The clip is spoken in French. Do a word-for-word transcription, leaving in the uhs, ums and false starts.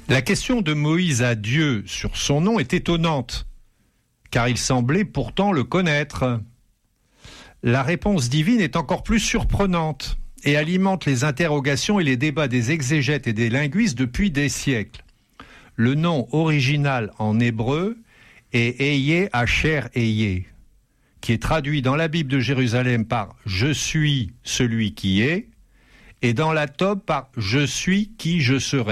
La question de Moïse à Dieu sur son nom est étonnante, car il semblait pourtant le connaître. La réponse divine est encore plus surprenante et alimente les interrogations et les débats des exégètes et des linguistes depuis des siècles. Le nom original en hébreu est Ehyeh Asher Ehyeh, qui est traduit dans la Bible de Jérusalem par « Je suis celui qui est » et dans la Tob par « Je suis qui je serai ».